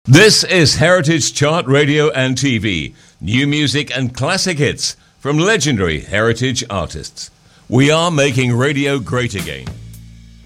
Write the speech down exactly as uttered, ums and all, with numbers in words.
This is Heritage Chart Radio and T V. New music and classic hits from legendary heritage artists. We are making radio great again.